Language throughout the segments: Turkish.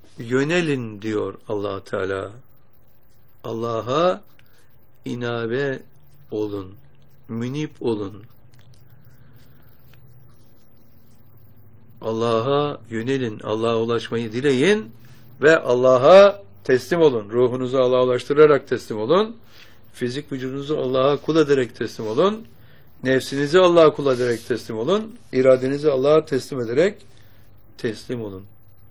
yönelin diyor Allah Teala. Allah'a inabe olun, münip olun. Allah'a yönelin, Allah'a ulaşmayı dileyin ve Allah'a teslim olun. Ruhunuzu Allah'a ulaştırarak teslim olun. Fizik vücudunuzu Allah'a kul ederek teslim olun. Nefsinizi Allah'a kul ederek teslim olun. İradenizi Allah'a teslim ederek teslim olun.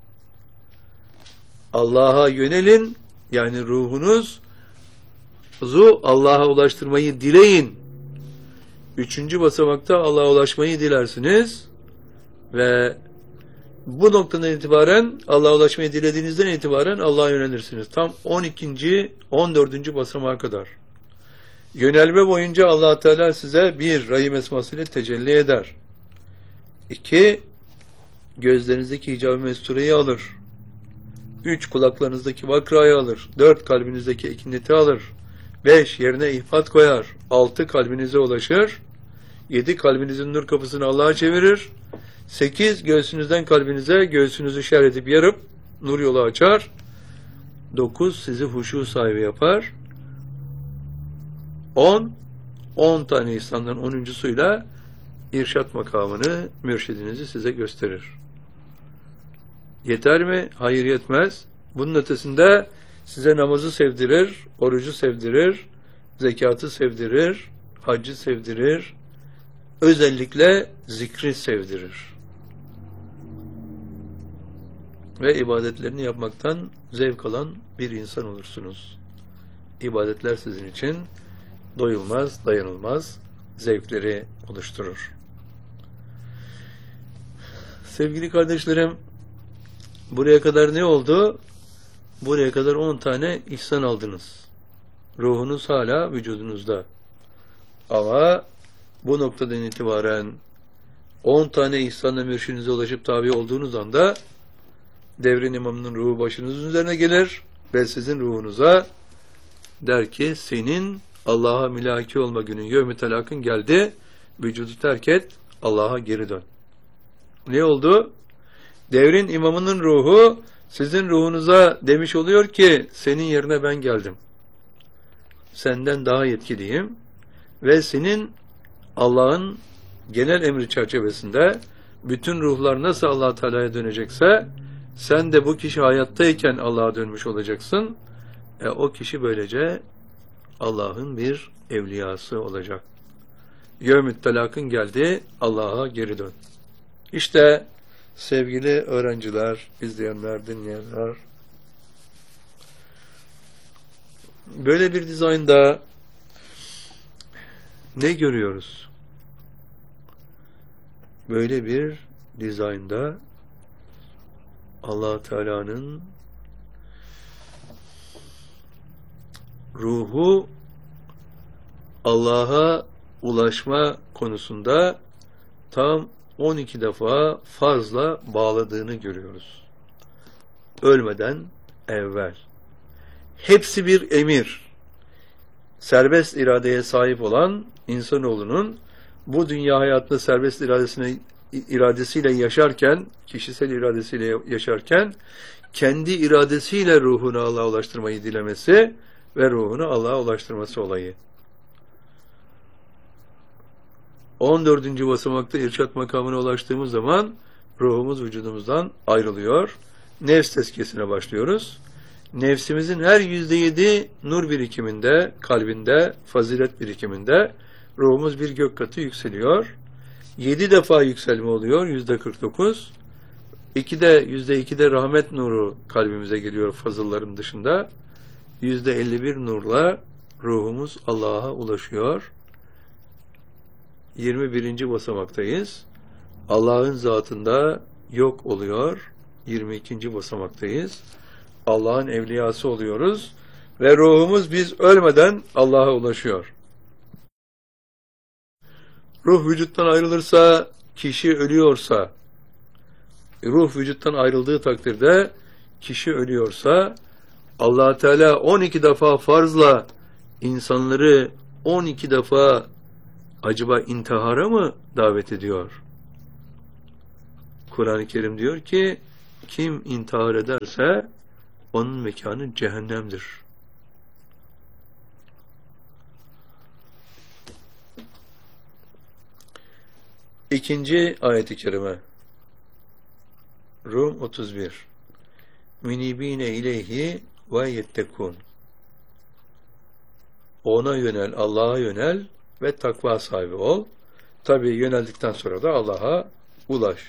Allah'a yönelin, yani ruhunuzu Allah'a ulaştırmayı dileyin. 3. basamakta Allah'a ulaşmayı dilersiniz ve bu noktadan itibaren Allah'a ulaşmayı dilediğinizden itibaren Allah'a yönelirsiniz. Tam 12. 14. basamağa kadar. Yönelme boyunca Allah Teala size 1. Rahim esmasıyla tecelli eder. 2. Gözlerinizdeki hicab-ı mestureyi alır. 3. Kulaklarınızdaki vakrayı alır. 4. Kalbinizdeki ekineti alır. 5. Yerine ihfat koyar. 6. Kalbinize ulaşır. 7. Kalbinizin nur kapısını Allah'a çevirir. 8. Göğsünüzden kalbinize, göğsünüzü şer edip yarıp nur yolu açar. 9. Sizi huşu sahibi yapar. 10 tane İslam'dan 10.suyla irşat makamını, mürşidinizi size gösterir. Yeter mi? Hayır, yetmez. Bunun ötesinde size namazı sevdirir, orucu sevdirir, zekatı sevdirir, haccı sevdirir, özellikle zikri sevdirir. Ve ibadetlerini yapmaktan zevk alan bir insan olursunuz. İbadetler sizin için doyulmaz, dayanılmaz zevkleri oluşturur. Sevgili kardeşlerim, buraya kadar ne oldu? Buraya kadar 10 tane ihsan aldınız. Ruhunuz hala vücudunuzda. Ama bu noktadan itibaren 10 tane ihsanla mürşidinize ulaşıp tabi olduğunuz anda devrin imamının ruhu başınızın üzerine gelir ve sizin ruhunuza der ki senin Allah'a mülaki olma günün, yevmi telakın geldi, vücudu terk et, Allah'a geri dön. Ne oldu? Devrin imamının ruhu sizin ruhunuza demiş oluyor ki senin yerine ben geldim. Senden daha yetkiliyim ve senin Allah'ın genel emri çerçevesinde bütün ruhlar nasıl Allah Teala'ya dönecekse sen de bu kişi hayattayken Allah'a dönmüş olacaksın. O kişi böylece Allah'ın bir evliyası olacak. Yevmü telakın geldi, Allah'a geri dön. İşte sevgili öğrenciler, izleyenler, dinleyenler, böyle bir dizaynda ne görüyoruz? Böyle bir dizaynda Allah Teala'nın ruhu Allah'a ulaşma konusunda tam 12 defa farzla bağladığını görüyoruz. Ölmeden evvel. Hepsi bir emir. Serbest iradeye sahip olan insanoğlunun bu dünya hayatında serbest iradesiyle yaşarken, kişisel iradesiyle yaşarken, kendi iradesiyle ruhunu Allah'a ulaştırmayı dilemesi ve ruhunu Allah'a ulaştırması olayı. 14. basamakta irşat makamına ulaştığımız zaman ruhumuz vücudumuzdan ayrılıyor. Nefs tezkiyesine başlıyoruz. Nefsimizin her %7 nur birikiminde, kalbinde, fazilet birikiminde ruhumuz bir gök katı yükseliyor. 7 defa yükselme oluyor, %49. %2'de rahmet nuru kalbimize geliyor fazılların dışında. %51 nurla ruhumuz Allah'a ulaşıyor. 21. basamaktayız. Allah'ın zatında yok oluyor. 22. basamaktayız. Allah'ın evliyası oluyoruz ve ruhumuz biz ölmeden Allah'a ulaşıyor. Ruh vücuttan ayrılırsa, kişi ölüyorsa, ruh vücuttan ayrıldığı takdirde kişi ölüyorsa, Allah Teala 12 defa farzla insanları 12 defa acaba intihara mı davet ediyor? Kur'an-ı Kerim diyor ki kim intihar ederse onun mekanı cehennemdir. İkinci ayet-i kerime Rum 31 Münibine ileyhi ve yettekûn. Ona yönel, Allah'a yönel ve takva sahibi ol. Tabi yöneldikten sonra da Allah'a ulaş.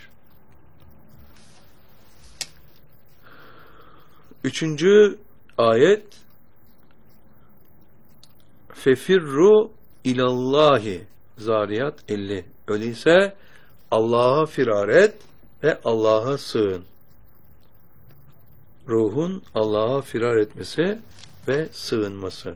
Üçüncü ayet Fefirru ilallahi Zariyat 50. Öyleyse Allah'a firar et ve Allah'a sığın. Ruhun Allah'a firar etmesi ve sığınması.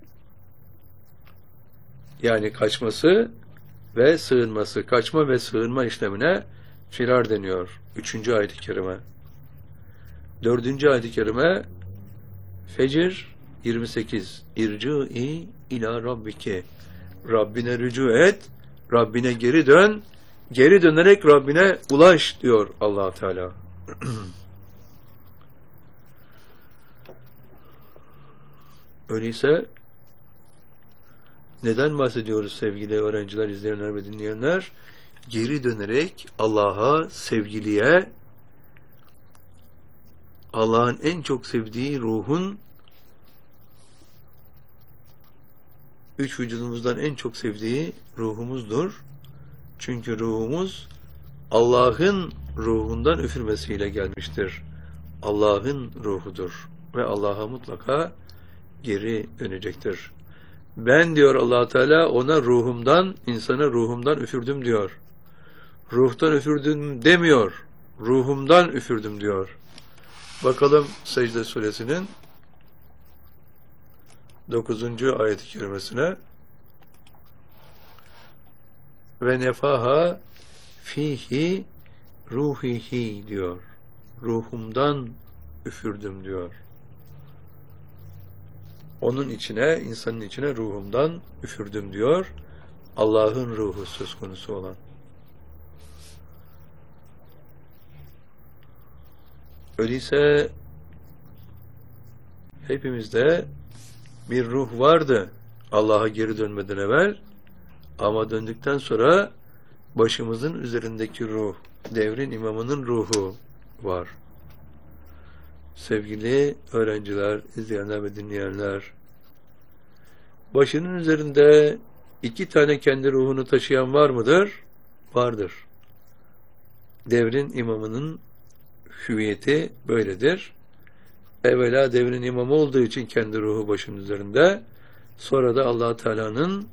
Yani kaçması ve sığınması. Kaçma ve sığınma işlemine firar deniyor. Üçüncü ayet-i kerime. Dördüncü ayet-i kerime Fecr 28 İrci'i ila rabbike. Rabbine rücu et, Rabbine geri dön, geri dönerek Rabbine ulaş diyor Allah Teala. Öyleyse neden bahsediyoruz sevgili öğrenciler, izleyenler ve dinleyenler? Geri dönerek Allah'a, sevgiliye, Allah'ın en çok sevdiği ruhun, üç vücudumuzdan en çok sevdiği ruhumuzdur. Çünkü ruhumuz Allah'ın ruhundan üfürmesiyle gelmiştir. Allah'ın ruhudur ve Allah'a mutlaka geri dönecektir. Ben diyor Allah Teala ona ruhumdan, insana ruhumdan üfürdüm diyor. Ruhtan üfürdüm demiyor. Ruhumdan üfürdüm diyor. Bakalım Secde Suresinin 9. ayet-i kerimesine. Ve nefaha fihi ruhihi diyor. Ruhumdan üfürdüm diyor. Onun içine, insanın içine ruhumdan üfürdüm diyor. Allah'ın ruhu söz konusu olan. Öyleyse hepimizde bir ruh vardı Allah'a geri dönmeden evvel, ama döndükten sonra başımızın üzerindeki ruh, devrin imamının ruhu var. Sevgili öğrenciler, izleyenler ve dinleyenler, başının üzerinde iki tane kendi ruhunu taşıyan var mıdır? Vardır. Devrin imamının hüviyeti böyledir. Evvela devrin imamı olduğu için kendi ruhu başının üzerinde, sonra da Allah Teala'nın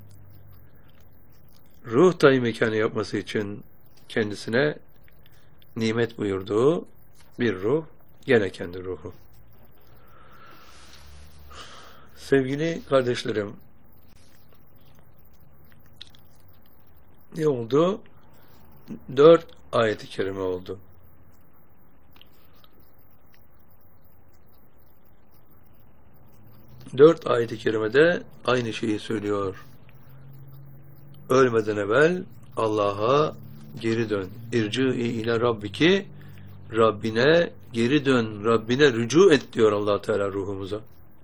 ruh tayin mekanı yapması için kendisine nimet buyurduğu bir ruh, gene kendi ruhu. Sevgili kardeşlerim, ne oldu? 4 ayet-i kerime oldu. Dört ayet-i kerimede aynı şeyi söylüyor. Ölmeden evvel Allah'a geri dön. İrci'i ile rabbiki, Rabbine geri dön, Rabbine rücu et diyor Allah Teala ruhumuza.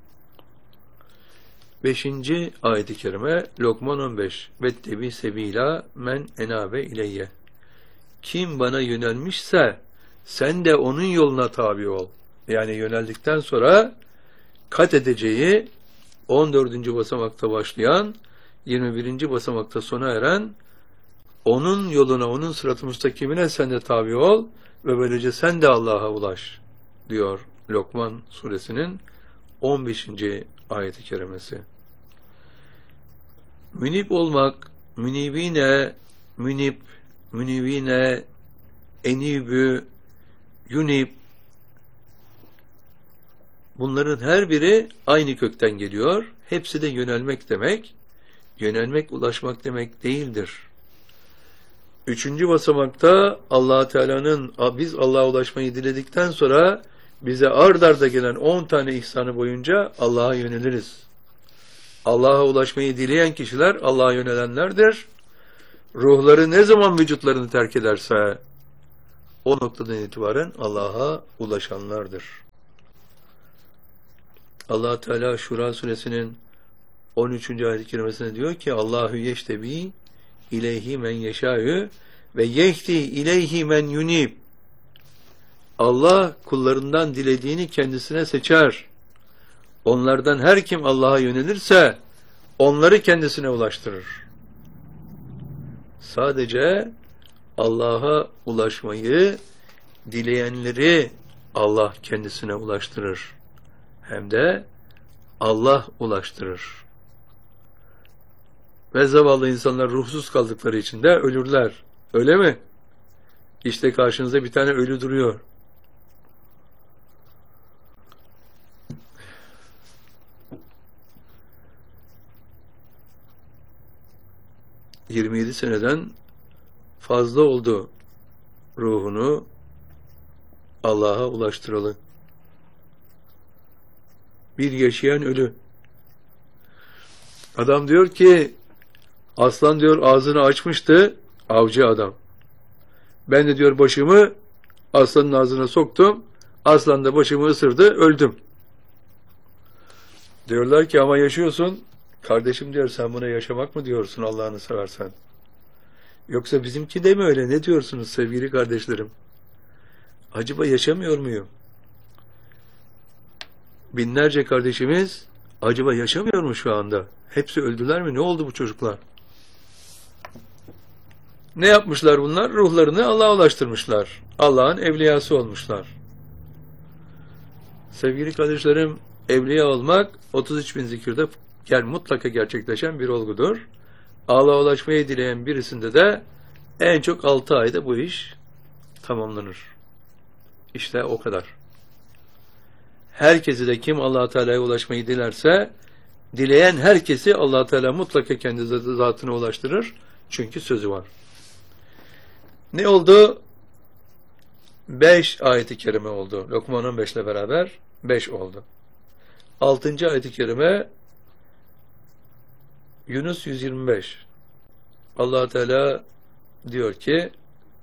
5. ayet-i kerime Lokman 15 Vettebi sebila men enabe ileyye. Kim bana yönelmişse sen de onun yoluna tabi ol. Yani yöneldikten sonra kat edeceği 14. basamakta başlayan 21. basamakta sona eren onun yoluna, onun sırat-ı müstakimine sen de tabi ol ve böylece sen de Allah'a ulaş diyor Lokman suresinin 15. ayet-i kerimesi. Münib olmak, münibine, münibine, enibü, yunib, bunların her biri aynı kökten geliyor. Hepsi de yönelmek demek. Yönelmek, ulaşmak demek değildir. 3. basamakta Allah Teala'nın, biz Allah'a ulaşmayı diledikten sonra bize ard arda gelen 10 tane ihsanı boyunca Allah'a yöneliriz. Allah'a ulaşmayı dileyen kişiler Allah'a yönelenlerdir. Ruhları ne zaman vücutlarını terk ederse o noktadan itibaren Allah'a ulaşanlardır. Allah Teala Şura suresinin 13. ayet-i kerimesinde diyor ki Allahu yeştebi ileyhi men yeşâ'ü ve yehdi ileyhi men yunib. Allah kullarından dilediğini kendisine seçer. Onlardan her kim Allah'a yönelirse onları kendisine ulaştırır. Sadece Allah'a ulaşmayı dileyenleri Allah kendisine ulaştırır. Hem de Allah ulaştırır. Ve zavallı insanlar ruhsuz kaldıkları için de ölürler. Öyle mi? İşte karşınızda bir tane ölü duruyor. ...27 seneden fazla oldu ruhunu Allah'a ulaştıralı. Bir yaşayan ölü. Adam diyor ki aslan diyor ağzını açmıştı, avcı adam. Ben de diyor başımı aslanın ağzına soktum, aslan da başımı ısırdı, öldüm. Diyorlar ki ama yaşıyorsun. Kardeşim diyor sen buna yaşamak mı diyorsun Allah'ını seversen? Yoksa bizimki de mi öyle? Ne diyorsunuz sevgili kardeşlerim? Acaba yaşamıyor muyum? Binlerce kardeşimiz acaba yaşamıyor mu şu anda? Hepsi öldüler mi? Ne oldu bu çocuklar? Ne yapmışlar bunlar? Ruhlarını Allah'a ulaştırmışlar. Allah'ın evliyası olmuşlar. Sevgili kardeşlerim, evliya olmak 33 bin zikirde mutlaka gerçekleşen bir olgudur. Allah'a ulaşmayı dileyen birisinde de en çok 6 ayda bu iş tamamlanır. İşte o kadar. Herkesi de kim Allah Teala'ya ulaşmayı dilerse, dileyen herkesi Allah Teala mutlaka kendi zatına ulaştırır. Çünkü sözü var. Ne oldu? 5 ayet-i kerime oldu. Lokman 15 ile beraber 5 oldu. 6. ayet-i kerime Yunus 125. Allah Teala diyor ki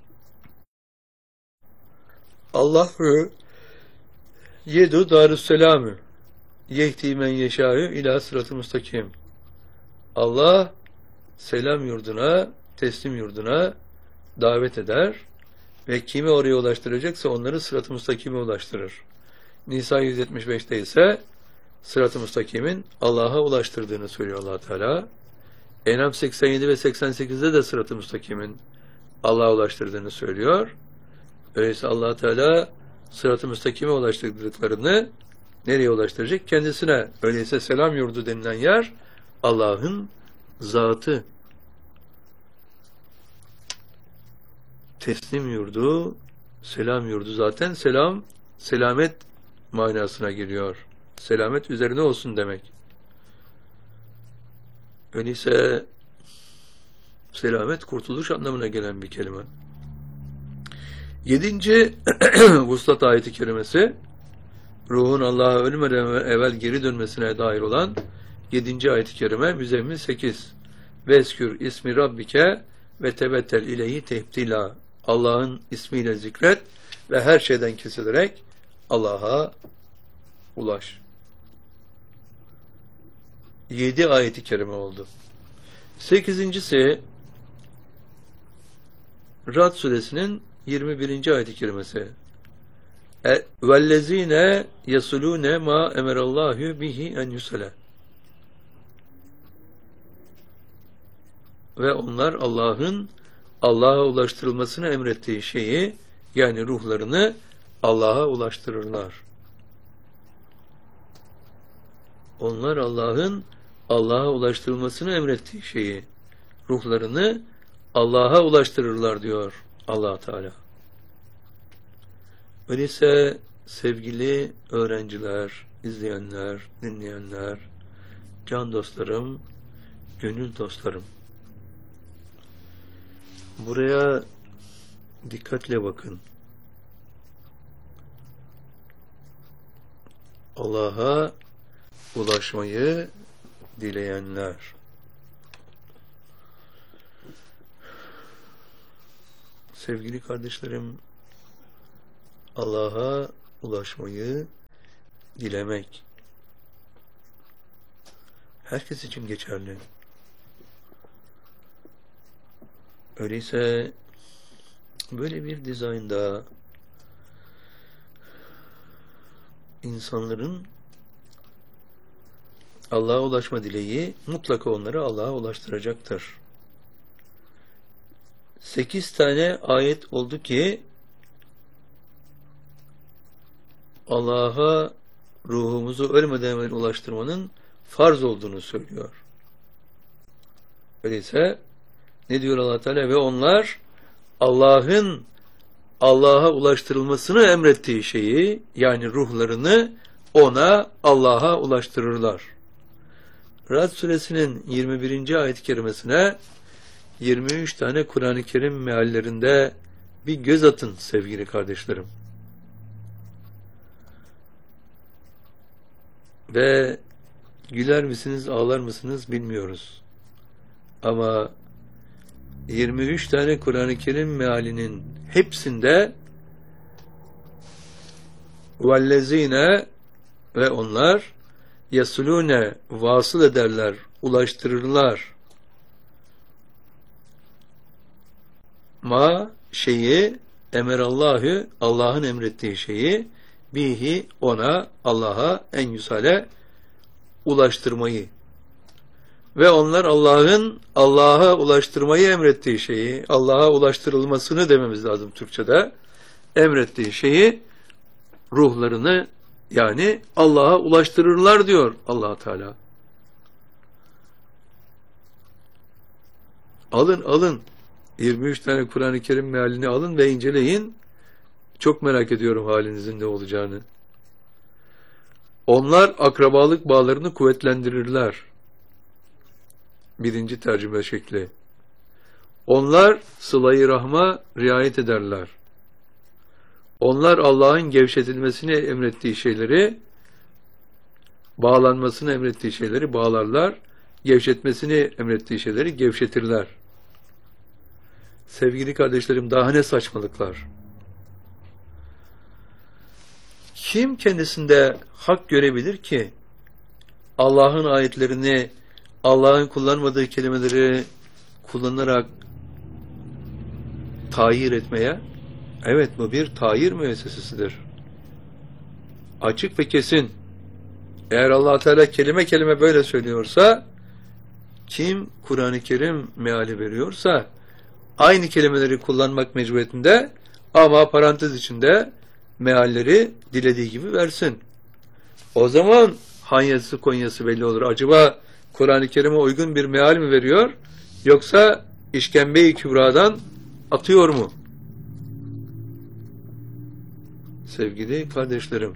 Allahu yedu darüsselamü yehdi men yeşâ'ü ilâ sırat-ı müstakim. Allah selam yurduna, teslim yurduna davet eder ve kimi oraya ulaştıracaksa onları sırat-ı müstakime ulaştırır. Nisa 175'te ise sırat-ı müstakimin Allah'a ulaştırdığını söylüyor Allah Teala. En'am 87 ve 88'de de sırat-ı müstakimin Allah'a ulaştırdığını söylüyor. Öyleyse Allah Teala sırat-ı müstakime ulaştırdıklarını nereye ulaştıracak? Kendisine. Öyleyse selam yurdu denilen yer Allah'ın zatı. Teslim yurdu, selam yurdu zaten selam, selamet manasına geliyor. Selamet üzerine olsun demek. Öyleyse selamet kurtuluş anlamına gelen bir kelime. 7. Vuslat ayeti kerimesi ruhun Allah'a ölmeden evvel geri dönmesine dair olan 7. ayet-i kerime Müzzemmil 8. Veskür ismi rabbike ve tebettel ileyhi tebtila. Allah'ın ismiyle zikret ve her şeyden kesilerek Allah'a ulaş. 7 ayet-i kerime oldu. 8.'si Rad suresinin 21. ayet-i kerimesi. Vellezine yasulune ma emerallahu bihi en yusale. Ve onlar Allah'a ulaştırılmasını emrettiği şeyi, yani ruhlarını Allah'a ulaştırırlar. Onlar Allah'a ulaştırılmasını emrettiği şeyi, ruhlarını Allah'a ulaştırırlar diyor Allah Teala. Öyleyse sevgili öğrenciler, izleyenler, dinleyenler, can dostlarım, gönül dostlarım, buraya dikkatle bakın. Allah'a ulaşmayı dileyenler. Sevgili kardeşlerim, Allah'a ulaşmayı dilemek. Herkes için geçerli. Öyleyse böyle bir dizaynda insanların Allah'a ulaşma dileği mutlaka onları Allah'a ulaştıracaktır. 8 tane ayet oldu ki Allah'a ruhumuzu ölmeden evvel ulaştırmanın farz olduğunu söylüyor. Öyleyse ne diyor Allah Teala? Ve onlar Allah'ın Allah'a ulaştırılmasını emrettiği şeyi, yani ruhlarını ona, Allah'a ulaştırırlar. Ra'd suresinin 21. ayet-i kerimesine 23 tane Kur'an-ı Kerim meallerinde bir göz atın sevgili kardeşlerim. Ve güler misiniz, ağlar mısınız bilmiyoruz. Ama 23 tane Kur'an-ı Kerim mealinin hepsinde vellezine ve onlar yasulune vasıl ederler, ulaştırırlar. Ma şeyi emerallahu, Allah'ın emrettiği şeyi, bihi ona, Allah'a, en yüsale ulaştırmayı. Ve onlar Allah'ın Allah'a ulaştırmayı emrettiği şeyi, Allah'a ulaştırılmasını dememiz lazım Türkçe'de, emrettiği şeyi, ruhlarını yani Allah'a ulaştırırlar diyor Allah Teala. Alın 23 tane Kur'an-ı Kerim mealini alın ve inceleyin. Çok merak ediyorum halinizin ne olacağını. Onlar akrabalık bağlarını kuvvetlendirirler. Birinci tercüme şekli. Onlar sıla-i rahma riayet ederler. Onlar Allah'ın gevşetilmesini emrettiği şeyleri, bağlanmasını emrettiği şeyleri bağlarlar, gevşetmesini emrettiği şeyleri gevşetirler. Sevgili kardeşlerim, daha ne saçmalıklar. Kim kendisinde hak görebilir ki Allah'ın ayetlerini, Allah'ın kullanmadığı kelimeleri kullanarak tayir etmeye? Evet, bu bir tayir müessesesidir. Açık ve kesin. Eğer Allah Teala kelime kelime böyle söylüyorsa, kim Kur'an-ı Kerim meali veriyorsa aynı kelimeleri kullanmak mecburiyetinde, ama parantez içinde mealleri dilediği gibi versin. O zaman hanyası konyası belli olur. Acaba Kur'an-ı Kerim'e uygun bir meal mi veriyor, yoksa işkembe-i kübradan atıyor mu? Sevgili kardeşlerim,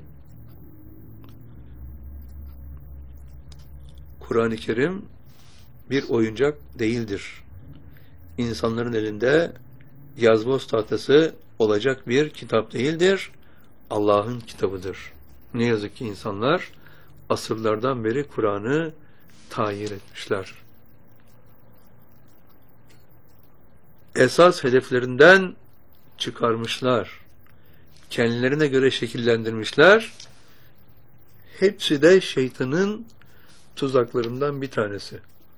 Kur'an-ı Kerim bir oyuncak değildir. İnsanların elinde yazboz tahtası olacak bir kitap değildir. Allah'ın kitabıdır. Ne yazık ki insanlar asırlardan beri Kur'an'ı tayir etmişler. Esas hedeflerinden çıkarmışlar. Kendilerine göre şekillendirmişler. Hepsi de şeytanın tuzaklarından bir tanesi.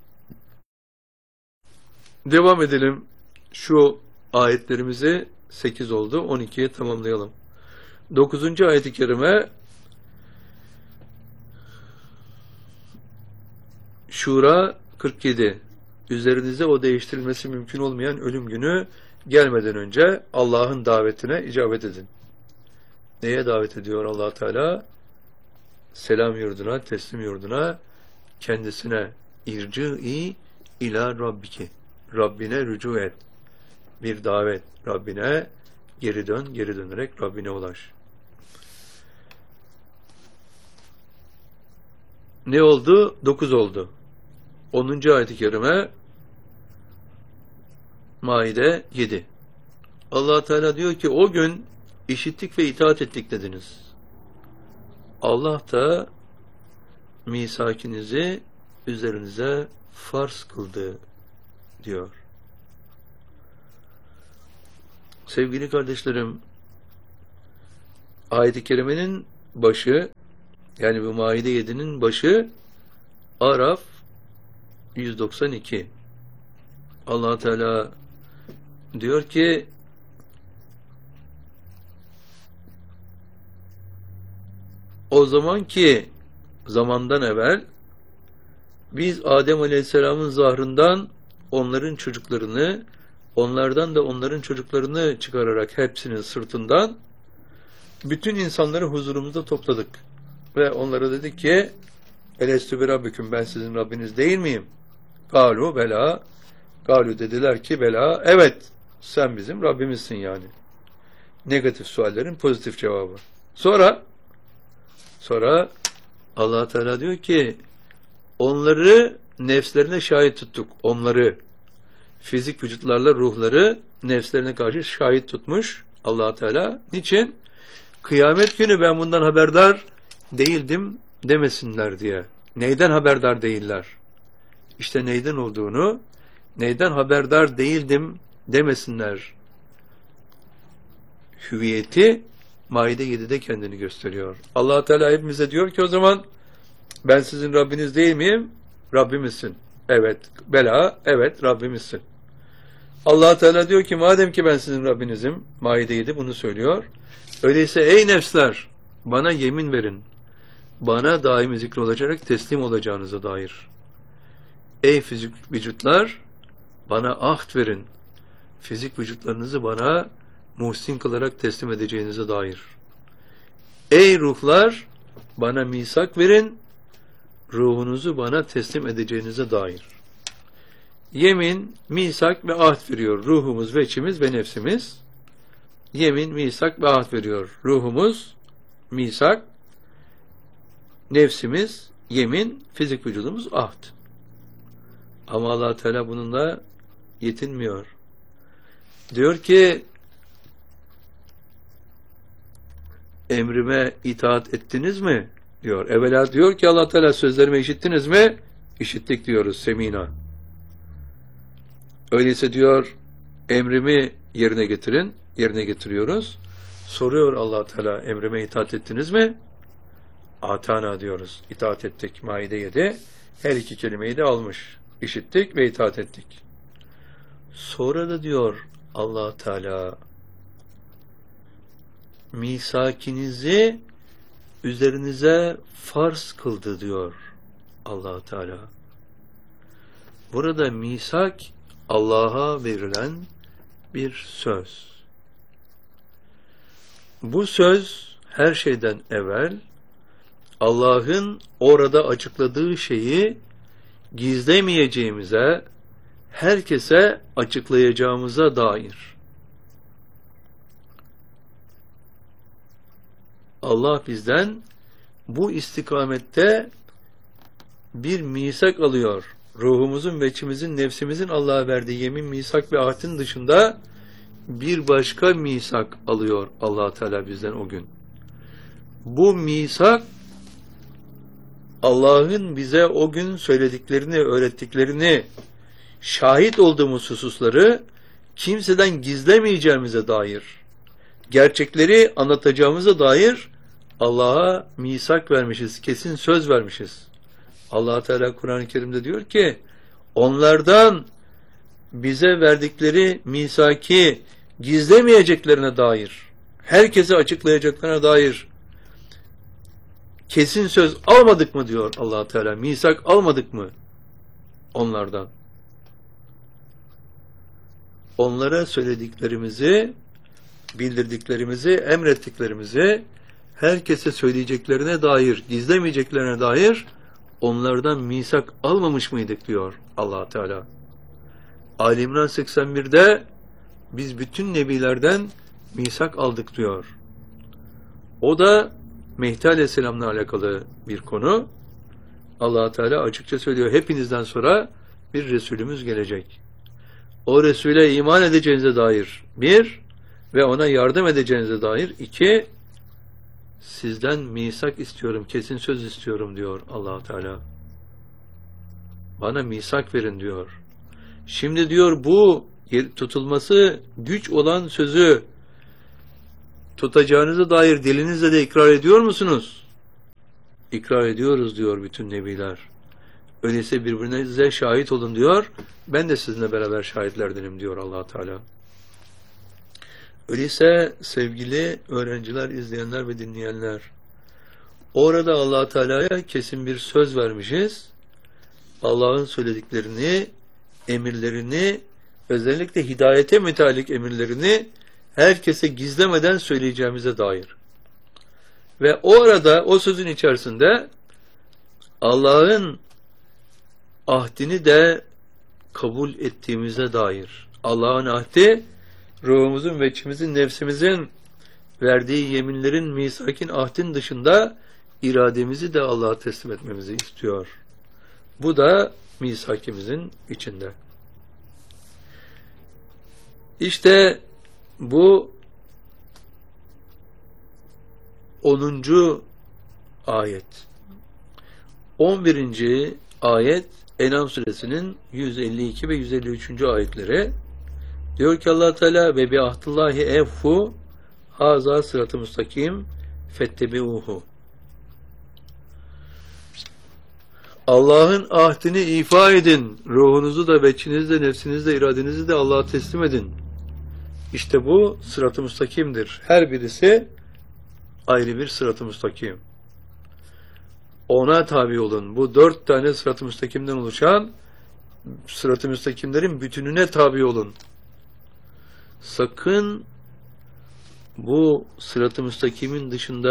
Devam edelim. Şu ayetlerimizi 8 oldu. 12'ye tamamlayalım. 9. ayet-i kerime Şura 47. Üzerinize o değiştirilmesi mümkün olmayan ölüm günü gelmeden önce Allah'ın davetine icabet edin. Neye davet ediyor Allah Teala? Selam yurduna, teslim yurduna, kendisine irci'i ila rabbiki. Rabbine rücu et. Bir davet. Rabbine geri dön, geri dönerek Rabbine ulaş. Ne oldu? 9 oldu. 10. ayet-i kerime Maide 7. Allah Teala diyor ki o gün işittik ve itaat ettik dediniz. Allah da misakinizi üzerinize farz kıldı diyor. Sevgili kardeşlerim, ayet-i kerimenin başı, yani bu Maide 7'nin başı Araf 192. Allah Teala diyor ki o zamanki zamandan evvel biz Adem Aleyhisselam'ın zahrından onların çocuklarını, onlardan da onların çocuklarını çıkararak hepsinin sırtından bütün insanları huzurumuzda topladık. Ve onlara dedik ki Elestü bi Rabbiküm, ben sizin Rabbiniz değil miyim? Galu bela. Galu dediler ki bela, evet sen bizim Rabbimizsin yani. Negatif suallerin pozitif cevabı. Sonra Allah Teala diyor ki onları nefslerine şahit tuttuk. Onları fizik vücutlarla ruhları nefslerine karşı şahit tutmuş Allah Teala. Niçin? Kıyamet günü ben bundan haberdar değildim demesinler diye. Neyden haberdar değiller? İşte neyden olduğunu, neyden haberdar değildim demesinler. Hüviyeti Maide 7'de kendini gösteriyor. Allah Teala hepimize diyor ki o zaman ben sizin Rabbiniz değil miyim? Rabbimizsin. Evet. Bela. Evet. Rabbimizsin. Allah Teala diyor ki madem ki ben sizin Rabbinizim, Maide 7 bunu söylüyor. Öyleyse ey nefsler bana yemin verin. Bana daimi zikri olacak teslim olacağınıza dair. Ey fizik vücutlar bana ahd verin. Fizik vücutlarınızı bana muhsin kılarak teslim edeceğinize dair. Ey ruhlar bana misak verin. Ruhunuzu bana teslim edeceğinize dair. Yemin, misak ve ahd veriyor. Ruhumuz ve içimiz ve nefsimiz. Yemin, misak ve ahd veriyor. Ruhumuz, misak, nefsimiz, yemin, fizik vücudumuz ahd. Ama Allah Teala bununla yetinmiyor. Diyor ki emrime itaat ettiniz mi? Diyor. Evvela diyor ki Allah Teala sözlerimi işittiniz mi? İşittik diyoruz. Semina. Öyleyse diyor emrimi yerine getirin. Yerine getiriyoruz. Soruyor Allah Teala emrime itaat ettiniz mi? Atana diyoruz. İtaat ettik. Maide 7. Her iki kelimeyi de almış. İşittik ve itaat ettik. Sonra da diyor Allah Teala misakinizi üzerinize farz kıldı diyor Allah Teala. Burada misak Allah'a verilen bir söz. Bu söz her şeyden evvel Allah'ın orada açıkladığı şeyi gizlemeyeceğimize, herkese açıklayacağımıza dair. Allah bizden bu istikamette bir misak alıyor. Ruhumuzun ve içimizin, nefsimizin Allah'a verdiği yemin, misak ve ahdin dışında bir başka misak alıyor Allah Teala bizden o gün. Bu misak Allah'ın bize o gün söylediklerini, öğrettiklerini, şahit olduğumuz hususları kimseden gizlemeyeceğimize dair, gerçekleri anlatacağımıza dair Allah'a misak vermişiz, kesin söz vermişiz. Allah Teala Kur'an-ı Kerim'de diyor ki onlardan bize verdikleri misaki gizlemeyeceklerine dair, herkese açıklayacaklarına dair kesin söz almadık mı diyor Allah Teala. Misak almadık mı onlardan? Onlara söylediklerimizi, bildirdiklerimizi, emrettiklerimizi herkese söyleyeceklerine dair, gizlemeyeceklerine dair onlardan misak almamış mıydık diyor Allah Teala. Ali İmran 81'de biz bütün nebilerden misak aldık diyor. O da Mehdi Aleyhisselam'la alakalı bir konu. Allah Teala açıkça söylüyor. Hepinizden sonra bir Resulümüz gelecek. O Resul'e iman edeceğinize dair bir ve ona yardım edeceğinize dair iki, sizden misak istiyorum, kesin söz istiyorum diyor Allah Teala. Bana misak verin diyor. Şimdi diyor bu tutulması güç olan sözü tutacağınıza dair dilinizle de ikrar ediyor musunuz? İkrar ediyoruz diyor bütün nebiler. Öyleyse birbirinize şahit olun diyor. Ben de sizinle beraber şahitlerdenim diyor Allah Teala. Öyleyse sevgili öğrenciler, izleyenler ve dinleyenler, orada Allah Teala'ya kesin bir söz vermişiz. Allah'ın söylediklerini, emirlerini, özellikle hidayete müteallik emirlerini herkese gizlemeden söyleyeceğimize dair. Ve o arada, o sözün içerisinde Allah'ın ahdini de kabul ettiğimize dair. Allah'ın ahdi, ruhumuzun ve içimizin, nefsimizin verdiği yeminlerin, misakin ahdin dışında irademizi de Allah'a teslim etmemizi istiyor. Bu da misakimizin içinde. İşte bu 10. ayet. 11. ayet En'am suresinin 152 ve 153. ayetleri. Diyor ki Allah Teala ve bi ahdillahi evfu haza sıratı mustakim fettebi'uhu. Allah'ın ahdini ifa edin. Ruhunuzu da, beçinizi de, nefsinizi de, iradenizi de Allah'a teslim edin. İşte bu sırat-ı müstakimdir. Her birisi ayrı bir sırat-ı müstakim. Ona tabi olun. Bu 4 tane sırat-ı müstakimden oluşan sırat-ı müstakimlerin bütününe tabi olun. Sakın bu sırat-ı müstakimin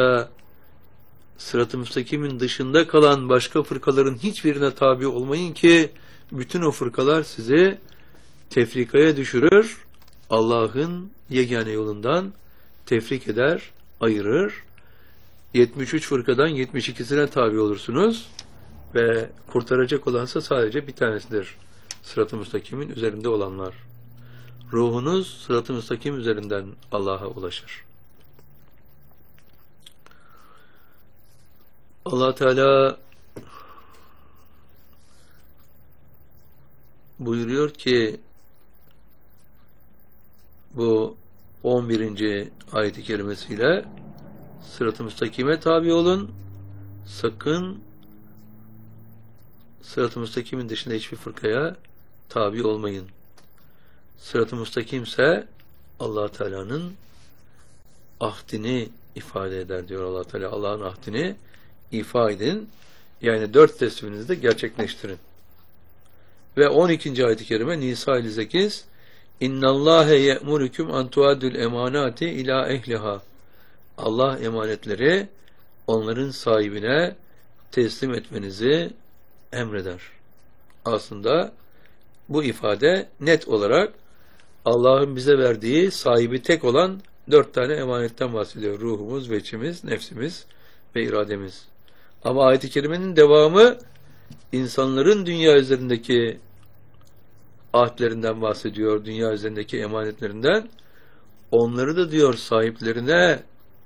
dışında kalan başka fırkaların hiçbirine tabi olmayın ki bütün o fırkalar sizi tefrikaya düşürür. Allah'ın yegane yolundan tefrik eder, ayırır. 73 fırkadan 72'sine tabi olursunuz ve kurtaracak olansa sadece bir tanesidir. Sırat-ı müstakimin üzerinde olanlar. Ruhunuz sırat-ı müstakim üzerinden Allah'a ulaşır. Allah Teala buyuruyor ki bu 11. ayet-i kerimesiyle sırat-ı müstakime tabi olun. Sakın sırat-ı müstakimin dışında hiçbir fırkaya tabi olmayın. Sırat-ı müstakimse Allah Teala'nın ahdini ifade eder diyor Allah Teala. Allah'ın ahdini ifa edin. Yani 4 tesliminizi de gerçekleştirin. Ve 12. ayet-i kerime Nisa 58 İnnallâhe ye'murüküm an tuaddül emanati ila ehliha. Allah emanetleri onların sahibine teslim etmenizi emreder. Aslında bu ifade net olarak Allah'ın bize verdiği sahibi tek olan 4 tane emanetten bahsediyor. Ruhumuz, veçimiz, nefsimiz ve irademiz. Ama ayet-i kerimenin devamı insanların dünya üzerindeki ahdlerinden bahsediyor. Dünya üzerindeki emanetlerinden. Onları da diyor sahiplerine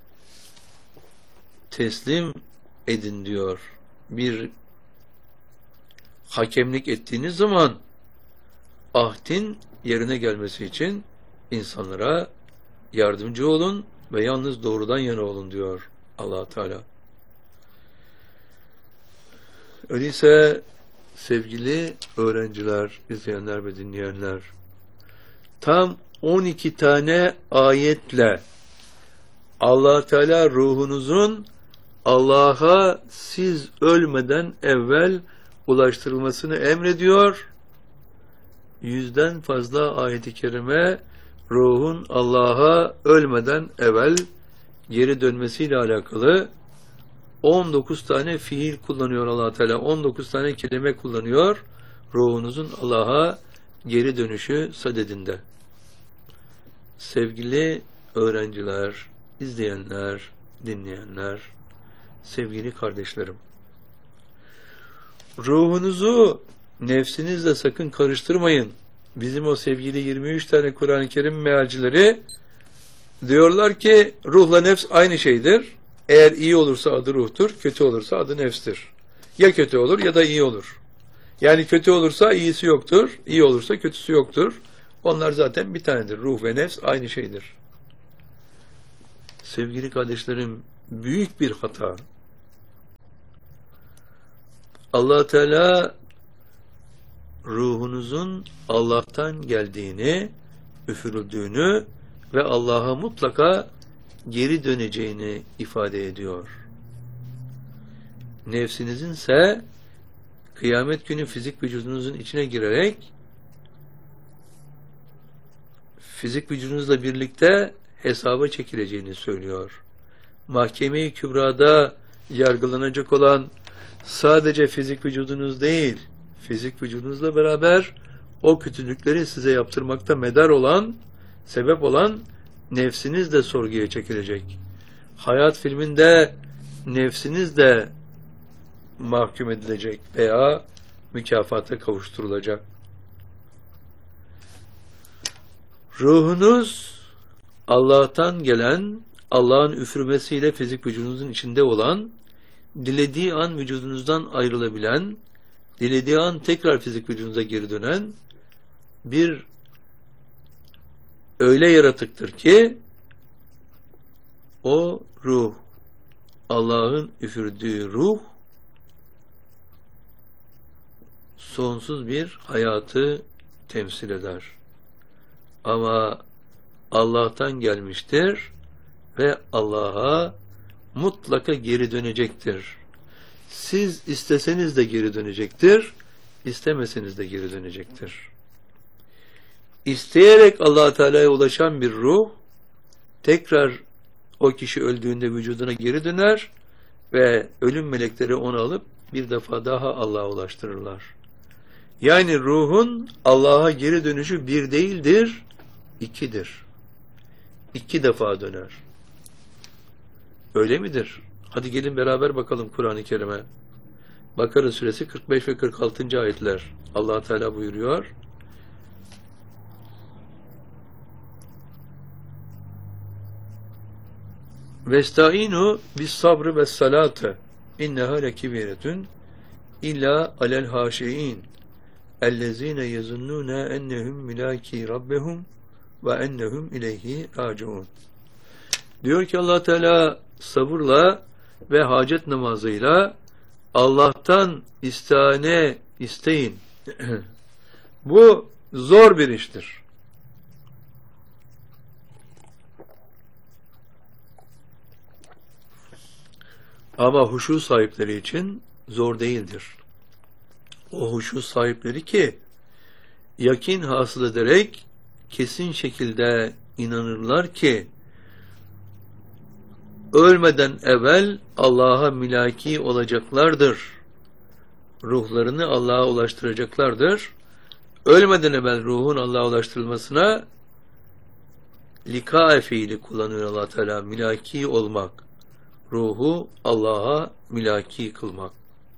teslim edin diyor. Bir hakemlik ettiğiniz zaman ahdin yerine gelmesi için insanlara yardımcı olun ve yalnız doğrudan yana olun diyor Allah Teala. Öyleyse sevgili öğrenciler, izleyenler ve dinleyenler, tam 12 tane ayetle Allah Teala ruhunuzun Allah'a siz ölmeden evvel ulaştırılmasını emrediyor. 100'den fazla ayet-i kerime ruhun Allah'a ölmeden evvel geri dönmesiyle alakalı 19 tane fiil kullanıyor Allah Teala. 19 tane kelime kullanıyor ruhunuzun Allah'a geri dönüşü sadedinde. Sevgili öğrenciler, izleyenler, dinleyenler, sevgili kardeşlerim, ruhunuzu nefsinizle sakın karıştırmayın. Bizim o sevgili 23 tane Kur'an-ı Kerim mealcileri diyorlar ki ruhla nefs aynı şeydir. Eğer iyi olursa adı ruhtur, kötü olursa adı nefstir. Ya kötü olur ya da iyi olur. Yani kötü olursa iyisi yoktur, iyi olursa kötüsü yoktur. Onlar zaten bir tanedir. Ruh ve nefs aynı şeydir. sevgili kardeşlerim, büyük bir hata. Allah Teala ruhunuzun Allah'tan geldiğini, üfürüldüğünü ve Allah'a mutlaka geri döneceğini ifade ediyor. Nefsinizin ise kıyamet günü fizik vücudunuzun içine girerek fizik vücudunuzla birlikte hesaba çekileceğini söylüyor. Mahkeme-i Kübra'da yargılanacak olan sadece fizik vücudunuz değil, fizik vücudunuzla beraber o kötülükleri size yaptırmakta medar olan, sebep olan nefsiniz de sorguya çekilecek. Hayat filminde nefsiniz de mahkum edilecek veya mükafata kavuşturulacak. Ruhunuz Allah'tan gelen, Allah'ın üfürmesiyle fizik vücudunuzun içinde olan, dilediği an vücudunuzdan ayrılabilen, dilediği an tekrar fizik vücudunuza geri dönen bir öyle yaratıktır ki o ruh, Allah'ın üfürdüğü ruh sonsuz bir hayatı temsil eder. Ama Allah'tan gelmiştir ve Allah'a mutlaka geri dönecektir. Siz isteseniz de geri dönecektir, istemeseniz de geri dönecektir. İsteyerek Allah Teala'ya ulaşan bir ruh tekrar o kişi öldüğünde vücuduna geri döner ve ölüm melekleri onu alıp bir defa daha Allah'a ulaştırırlar. Yani ruhun Allah'a geri dönüşü bir değildir, ikidir. 2 defa döner. Öyle midir? Hadi gelin beraber bakalım Kur'an-ı Kerim'e. Bakara suresi 45 ve 46. ayetler. Allah Teala buyuruyor. Vestaînû bis sabrı ve salâte inneha lekibiretun illa alel hâşi'in ellezîne yezunnûne ennehum milâki rabbehum ve ennehum ileyhi râciûn. Diyor ki Allah Teala sabırla ve hacet namazıyla Allah'tan istihane isteyin. Bu zor bir iştir. Ama huşu sahipleri için zor değildir. O huşu sahipleri ki yakin hasıl ederek kesin şekilde inanırlar ki ölmeden evvel Allah'a mülaki olacaklardır. Ruhlarını Allah'a ulaştıracaklardır. Ölmeden evvel ruhun Allah'a ulaştırılmasına lika fiili kullanıyor Allah Teala. Mülaki olmak. Ruhu Allah'a mülaki kılmak.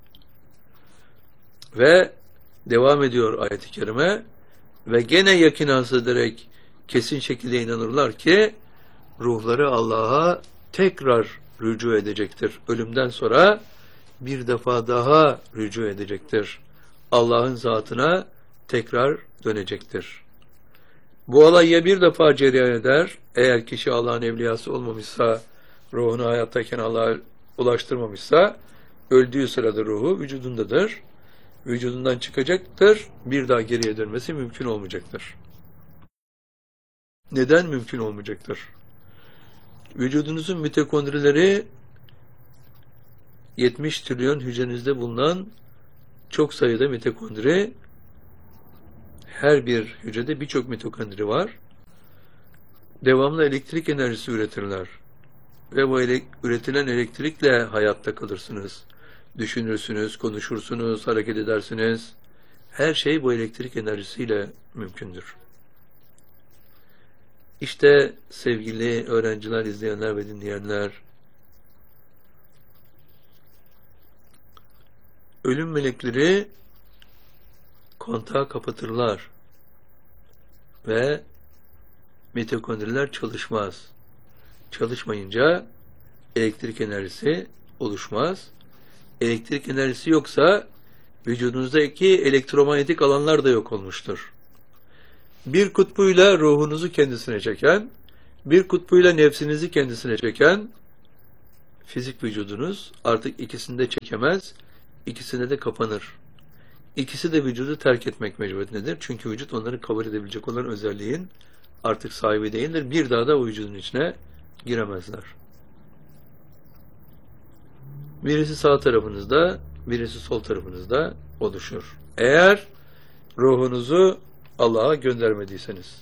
Ve devam ediyor ayet-i kerime. Ve gene yakin hasıl ederek kesin şekilde inanırlar ki ruhları Allah'a tekrar rücu edecektir. Ölümden sonra bir defa daha rücu edecektir. Allah'ın zatına tekrar dönecektir. Bu olay ya bir defa cereyan eder, eğer kişi Allah'ın evliyası olmamışsa, ruhunu hayattayken Allah'a ulaştırmamışsa, öldüğü sırada ruhu vücudundadır. Vücudundan çıkacaktır, bir daha geriye dönmesi mümkün olmayacaktır. Neden mümkün olmayacaktır? Vücudunuzun mitokondrileri 70 trilyon hücrenizde bulunan çok sayıda mitokondri, her bir hücrede birçok mitokondri var. Devamlı elektrik enerjisi üretirler. Ve bu üretilen elektrikle hayatta kalırsınız. Düşünürsünüz, konuşursunuz, hareket edersiniz. Her şey bu elektrik enerjisiyle mümkündür. İşte sevgili öğrenciler, izleyenler ve dinleyenler, ölüm melekleri kontağı kapatırlar ve mitokondriler çalışmaz. Çalışmayınca elektrik enerjisi oluşmaz. Elektrik enerjisi yoksa vücudunuzdaki elektromanyetik alanlar da yok olmuştur. Bir kutbuyla ruhunuzu kendisine çeken, Bir kutbuyla nefsinizi kendisine çeken fizik vücudunuz artık ikisini de çekemez, ikisine de kapanır. İkisi de vücudu terk etmek mecburiyetindedir. Çünkü vücut onları kabul edebilecek olan özelliğin artık sahibi değildir. Bir daha da o vücudun içine giremezler. Birisi sağ tarafınızda, birisi sol tarafınızda oluşur. Eğer ruhunuzu Allah'a göndermediyseniz.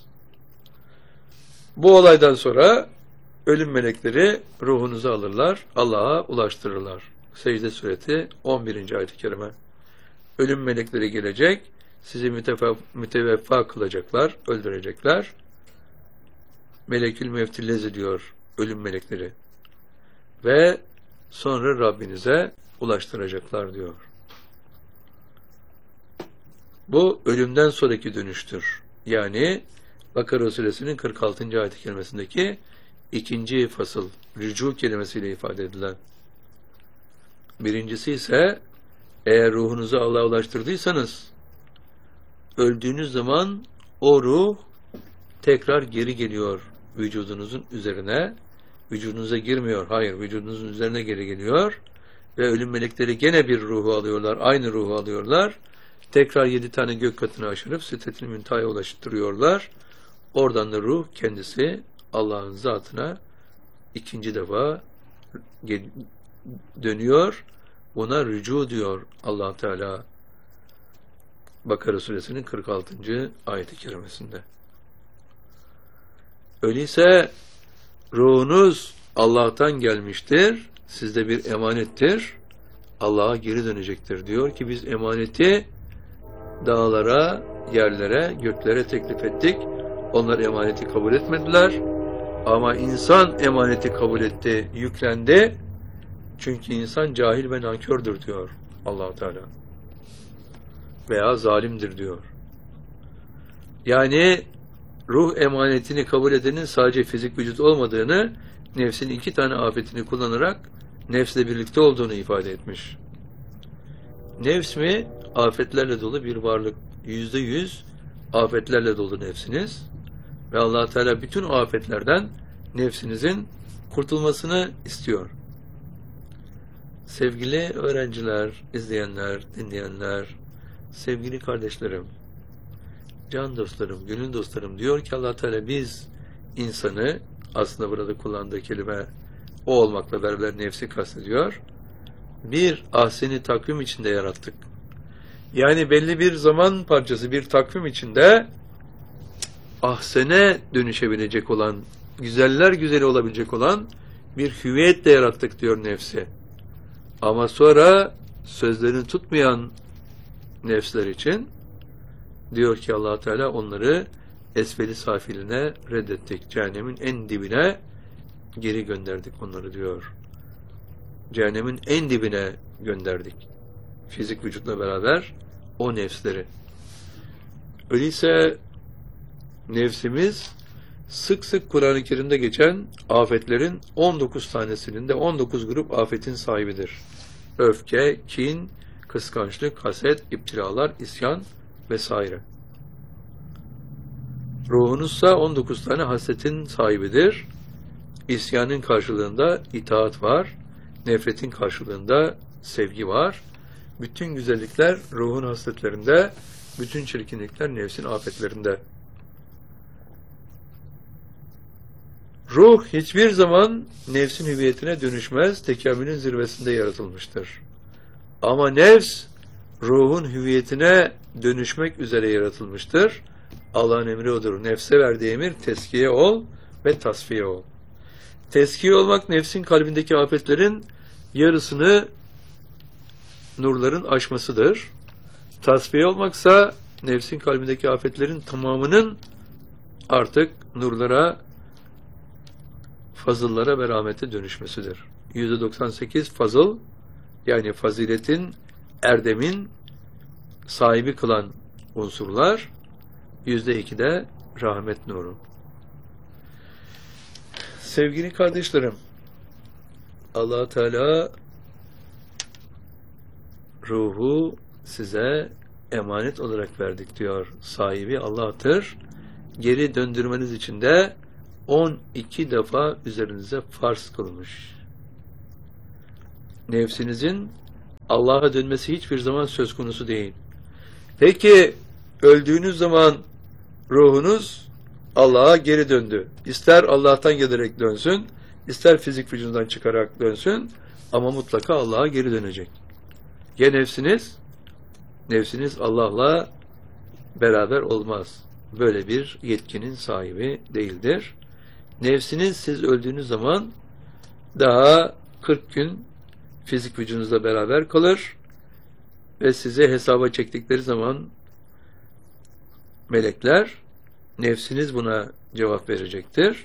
Bu olaydan sonra ölüm melekleri ruhunuzu alırlar, Allah'a ulaştırırlar. Secde suresi 11. ayet-i kerime. Ölüm melekleri gelecek, sizi müteveffa kılacaklar, öldürecekler. Melekül mevti lez ediyor ölüm melekleri. Ve sonra Rabbinize ulaştıracaklar diyor. Bu ölümden sonraki dönüştür. Yani Bakara suresinin 46. ayet-i kerimesindeki ikinci fasıl, rücu kelimesiyle ifade edilen. Birincisi ise eğer ruhunuzu Allah'a ulaştırdıysanız öldüğünüz zaman o ruh tekrar geri geliyor vücudunuzun üzerine. Vücudunuza girmiyor. Hayır, vücudunuzun üzerine geri geliyor. Ve ölüm melekleri gene bir ruhu alıyorlar. Aynı ruhu alıyorlar. Tekrar 7 tane gök katını aşırıp Sidret-i Münteha'ya ulaştırıyorlar. Oradan da ruh kendisi Allah'ın zatına ikinci defa dönüyor. Buna rücu diyor Allah Teala Bakara suresinin 46. ayet-i kerimesinde. Öyleyse ruhunuz Allah'tan gelmiştir. Sizde bir emanettir. Allah'a geri dönecektir. Diyor ki biz emaneti dağlara, yerlere, göklere teklif ettik. Onlar emaneti kabul etmediler. Ama insan emaneti kabul etti, yüklendi. Çünkü insan cahil ve nankördür diyor Allah Teala. Veya zalimdir diyor. Yani ruh emanetini kabul edenin sadece fizik vücut olmadığını, nefsin 2 tane afetini kullanarak nefsle birlikte olduğunu ifade etmiş. Nefs mi? Afetlerle dolu bir varlık. %100 afetlerle dolu nefsiniz. Ve Allah Teala bütün o afetlerden nefsinizin kurtulmasını istiyor. Sevgili öğrenciler, izleyenler, dinleyenler, sevgili kardeşlerim, can dostlarım, gönül dostlarım, diyor ki Allah Teala biz insanı, aslında burada kullandığı kelime o olmakla beraber nefsi kastediyor, bir ahseni takvim içinde yarattık. Yani belli bir zaman parçası, bir takvim içinde ahsene dönüşebilecek olan, güzeller güzeli olabilecek olan bir hüviyetle yarattık diyor nefsi. Ama sonra sözlerini tutmayan nefsler için diyor ki Allah Teala onları esfeli safiline reddettik. Cehennemin en dibine geri gönderdik onları diyor. Cehennemin en dibine gönderdik. Fizik vücutla beraber o nefsleri. Öyleyse nefsimiz sık sık Kur'an-ı Kerim'de geçen afetlerin 19 tanesinin de 19 grup afetin sahibidir. Öfke, kin, kıskançlık, haset, iptiralar, isyan vesaire. Ruhunuzsa 19 tane hasetin sahibidir. İsyanın karşılığında itaat var. Nefretin karşılığında sevgi var. Bütün güzellikler ruhun hasletlerinde, bütün çirkinlikler nefsin afetlerinde. Ruh hiçbir zaman nefsin hüviyetine dönüşmez, tekamülün zirvesinde yaratılmıştır. Ama nefs, ruhun hüviyetine dönüşmek üzere yaratılmıştır. Allah'ın emri odur. Nefse verdiği emir, teskiye ol ve tasfiye ol. Teskiye olmak, nefsin kalbindeki afetlerin yarısını nurların aşmasıdır. Tasfiye olmaksa, nefsin kalbindeki afetlerin tamamının artık nurlara, fazıllara ve rahmete dönüşmesidir. %98 fazıl, yani faziletin, erdemin sahibi kılan unsurlar, %2 de rahmet nuru. Sevgili kardeşlerim, Allah Teala ruhu size emanet olarak verdik diyor. Sahibi Allah'tır. Geri döndürmeniz için de 12 defa üzerinize farz kılmış. Nefsinizin Allah'a dönmesi hiçbir zaman söz konusu değil. Peki öldüğünüz zaman ruhunuz Allah'a geri döndü. İster Allah'tan gelerek dönsün, ister fizik vücudundan çıkarak dönsün, ama mutlaka Allah'a geri dönecek. Ya nefsiniz Allah'la beraber olmaz. Böyle bir yetkinin sahibi değildir. Nefsiniz siz öldüğünüz zaman daha 40 gün fizik vücudunuzla beraber kalır ve size hesaba çektikleri zaman melekler, nefsiniz buna cevap verecektir.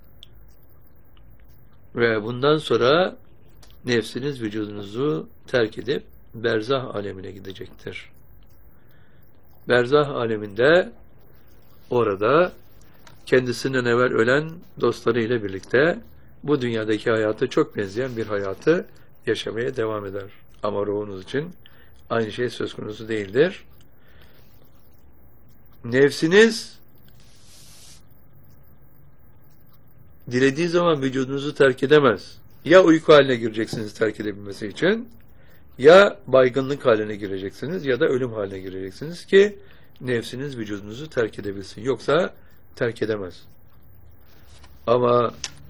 Ve bundan sonra nefsiniz vücudunuzu terk edip berzah alemine gidecektir. Berzah aleminde orada kendisinden evvel ölen dostlarıyla birlikte bu dünyadaki hayata çok benzeyen bir hayatı yaşamaya devam eder. Ama ruhunuz için aynı şey söz konusu değildir. Nefsiniz dilediği zaman vücudunuzu terk edemez. Ya uyku haline gireceksiniz terk edebilmesi için, ya baygınlık haline gireceksiniz, ya da ölüm haline gireceksiniz ki nefsiniz vücudunuzu terk edebilsin. Yoksa terk edemez. Ama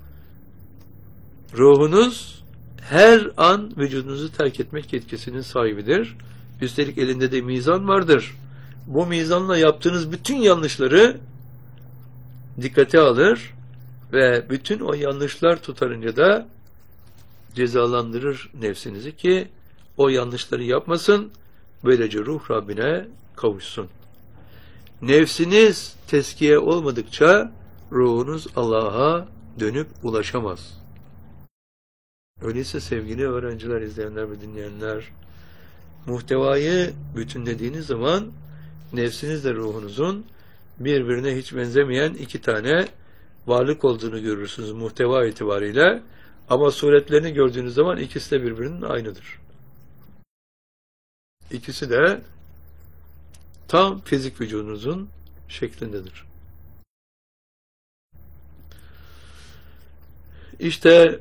ruhunuz her an vücudunuzu terk etmek yetkisinin sahibidir. Üstelik elinde de mizan vardır. Bu mizanla yaptığınız bütün yanlışları dikkate alır ve bütün o yanlışlar tutarınca da cezalandırır nefsinizi ki o yanlışları yapmasın, böylece ruh Rabbine kavuşsun. Nefsiniz teskiye olmadıkça ruhunuz Allah'a dönüp ulaşamaz. Öyleyse sevgili öğrenciler, izleyenler ve dinleyenler, muhtevayı bütünlediğiniz zaman nefsinizle ruhunuzun birbirine hiç benzemeyen iki tane varlık olduğunu görürsünüz muhteva itibariyle, ama suretlerini gördüğünüz zaman ikisi de birbirinin aynıdır. İkisi de tam fizik vücudunuzun şeklindedir. İşte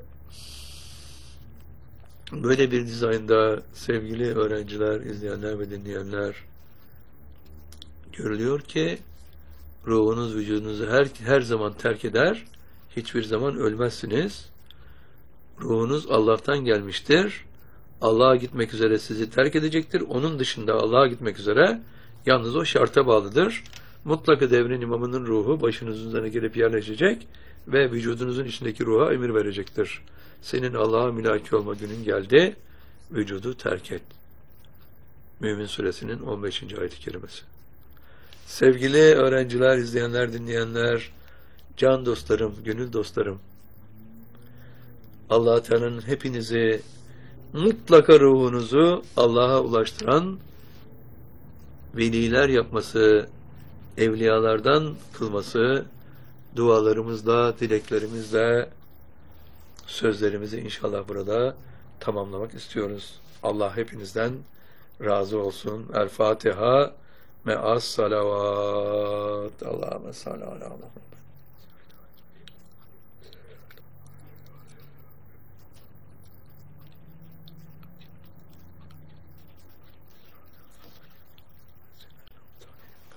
böyle bir dizaynda sevgili öğrenciler, izleyenler ve dinleyenler, görülüyor ki ruhunuz vücudunuzu her zaman terk eder, hiçbir zaman ölmezsiniz. Ruhunuz Allah'tan gelmiştir. Allah'a gitmek üzere sizi terk edecektir. Onun dışında Allah'a gitmek üzere yalnız o şarta bağlıdır. Mutlaka devrin imamının ruhu başınızın üzerine gelip yerleşecek ve vücudunuzun içindeki ruha emir verecektir. Senin Allah'a mülaki olma günün geldi, vücudu terk et. Mümin Suresinin 15. ayet-i kerimesi. Sevgili öğrenciler, izleyenler, dinleyenler, can dostlarım, gönül dostlarım, Allah Teala'nın hepinizi mutlaka ruhunuzu Allah'a ulaştıran veliler yapması, evliyalardan kılması, dualarımızla, dileklerimizle sözlerimizi inşallah burada tamamlamak istiyoruz. Allah hepinizden razı olsun. El Fatiha me'as salavat. Allahümme salli ala Muhammed.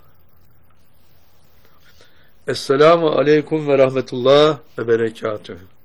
Esselamu aleyküm ve rahmetullah ve berekatühü.